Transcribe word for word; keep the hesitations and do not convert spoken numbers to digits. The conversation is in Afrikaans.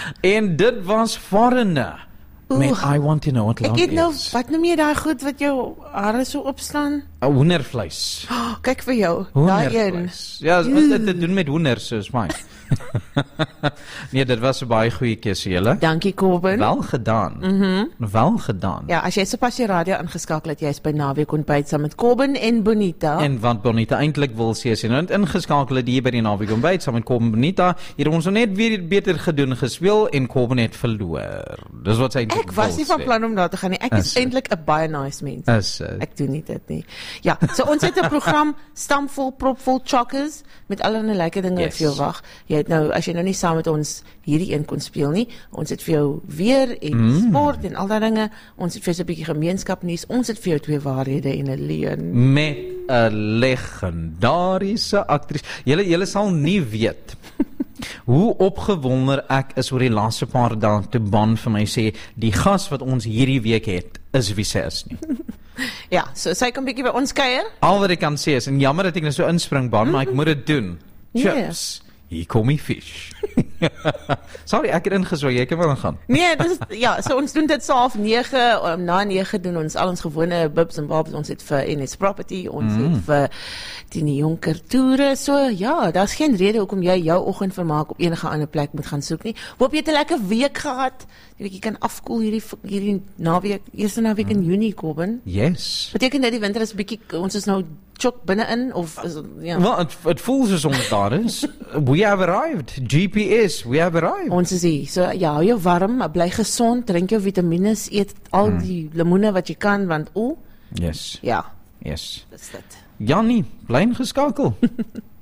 En dit was Foreigner met I Want To Know What Love Ek het nou, Is. wat noem jy daai goed wat jou hare so opslaan? Hoendervleis. Oh, kyk vir jou, daai een. Hoendervleis. Ja, dit dit- dit doen met hoenders, so is my. Nee, dit was 'n baie goeie keuse, julle. Dankie Corbin. Wel gedaan. Mhm. Wel gedaan. Ja, as jy sopas die radio ingeskakel het, jy's by Naweek Ontbyt saam met Corbin en Bonita. En want Bonita eintlik wil sê as jy nou ingeskakel het hier by die Naweek Ontbyt saam met Corbin en Bonita, hier het ons nou net weer beter gedoen gespeel en Corbin het verloor. Dis wat sy eintlik Ek was wil nie van sê. plan om daar te gaan nie. Ek is Is eintlik 'n baie nice mens. Is dit? Ek doen nie dit nie. Ja, so ons het 'n program stampvol, propvol chockers met allerlei lekker dinge Yes. wat vir jou wag. Jy het nou, as jy nou nie saam met ons hierdie een kon speel nie, ons het vir jou weer en mm. sport en al daai dinge. Ons het vir jou so 'n bietjie gemeenskapnuus. Ons het vir jou twee waarhede en 'n leuen. Met 'n legendariese aktris. Julle julle sal nie weet hoe opgewonder ek is oor die laaste paar dae toe Ban vir my sê die gas wat ons hierdie week het is wie sy is nie. Ja, so sy kom bietjie by ons kuier. Al wat ek kan sê is en jammer dat ek nou so inspring Ban, maar ek moet dit doen. Chips. Hier kom die vis. Sorry, ek het ingesooi, jy kan wel gaan. Nee, dis ja, so ons doen dit so half nege, um, na nege doen ons al ons gewone bibs en bobs. Ons het vir N S Property, ons mm. het vir die Jonker toere. So ja, daar's geen rede hoekom jy jou oggendvermaak op enige ander plek moet gaan soek nie. Hoop jy het 'n lekker week gehad. Jy weet jy kan afkoel hierdie hierdie naweek, eerste naweek in Junie, Corbin. Yes. Beteken dit die winter is bietjie ons is nou chok binne-in of is ja. Wel, het, het voel soos ons daar is. We have arrived. G P S, we have arrived. Ons is hier. So ja, hou jou warm, bly gesond, drink jou vitamiene, eet al mm. die lemoene wat jy kan want o, Yes. ja, Yes. dis dit. Ja nie, bly ingeskakel.